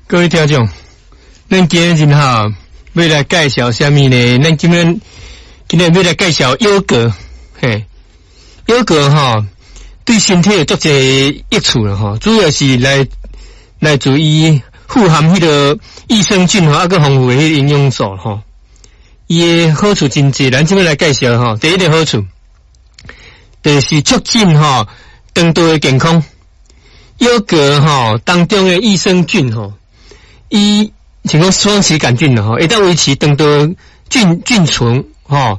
各位听众，咱今日真好，要来介绍什么呢？咱今日要来介绍优格，嘿，优格哈对身体有足侪益处了哈，主要是来自于富含迄个益生菌哈，啊个丰富的迄个营养素哈。伊的好处真济，咱今日来介绍哈。第一个好处就是促进哈肠道的健康。优格哈当中的益生菌哈。伊像讲双歧杆菌吼，会当维持肠道菌群吼，